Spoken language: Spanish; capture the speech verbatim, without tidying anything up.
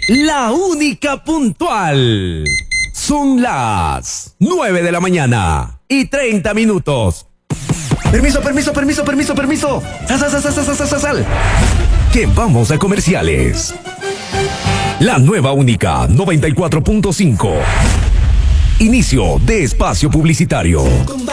la única puntual. Son las nueve de la mañana y treinta minutos. Permiso, permiso, permiso, permiso, permiso. Sal, sal, sal, sal, sal, sal, sal, sal. Que vamos a comerciales. La nueva única noventa y cuatro punto cinco. Inicio de espacio publicitario.